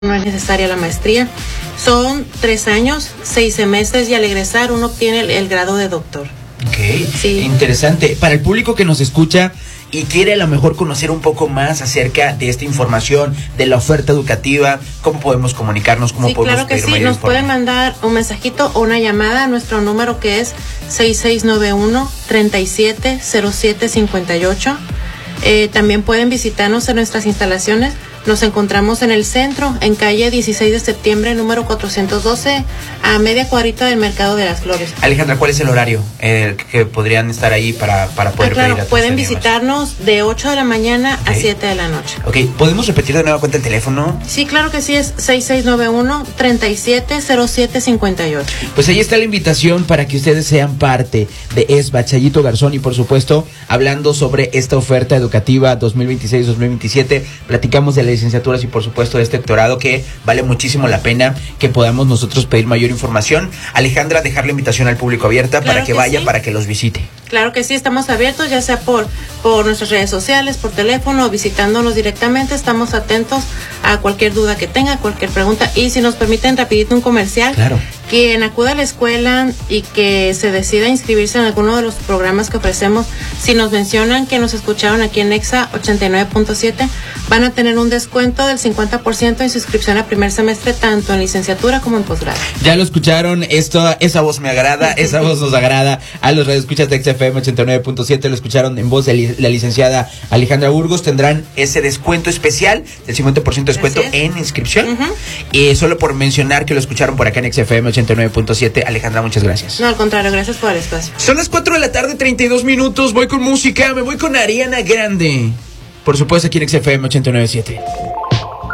no es necesaria la maestría. Son 3 años, 6 semestres y al egresar uno obtiene el grado de doctor. Ok, sí. Interesante. Para el público que nos escucha y quiere a lo mejor conocer un poco más acerca de esta información, de la oferta educativa, ¿cómo podemos comunicarnos? ¿Cómo podemos claro que pedir sí, mayor nos pueden información? mandar un mensajito o una llamada a nuestro número que es 6691-370758. También pueden visitarnos en nuestras instalaciones. Nos encontramos en el centro, en calle 16 de septiembre, número 412, a media cuadrita del Mercado de las Flores. Alejandra, ¿cuál es el horario que podrían estar ahí para poder pedir atención? Pueden visitarnos de 8 de la mañana a 7 de la noche. Ok, ¿podemos repetir de nueva cuenta el teléfono? Sí, claro que sí, es 6691-370758. Pues ahí está la invitación para que ustedes sean parte de ESBA, Chayito Garzón, y por supuesto, hablando sobre esta oferta educativa 2026-2027, platicamos de la licenciaturas y por supuesto de este doctorado que vale muchísimo la pena que podamos nosotros pedir mayor información. Alejandra, dejar la invitación al público abierta para que vaya, sí, para que los visite. Claro que sí, estamos abiertos, ya sea por nuestras redes sociales, por teléfono o visitándonos directamente. Estamos atentos a cualquier duda que tenga, cualquier pregunta. Y si nos permiten rapidito un comercial. Claro. Quien acuda a la escuela y que se decida inscribirse en alguno de los programas que ofrecemos, si nos mencionan que nos escucharon aquí en Exa 89.7, van a tener un descuento del 50% en su inscripción a primer semestre, tanto en licenciatura como en posgrado. Ya lo escucharon, esa voz me agrada, esa voz nos agrada a los radioescuchas de XFM 89.7, lo escucharon en voz de la licenciada Alejandra Burgos. Tendrán ese descuento especial del 50% de descuento en inscripción. Solo por mencionar que lo escucharon por acá en XFM 89.7. Alejandra, muchas gracias. No, al contrario, gracias por el espacio. Son las 4 de la tarde, 32 minutos. Voy con música, me voy con Ariana Grande. Por supuesto, aquí en XFM 89.7.